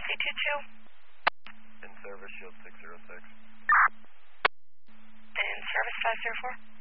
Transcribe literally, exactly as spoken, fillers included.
two two two. In service, shield six zero six. In service five zero four.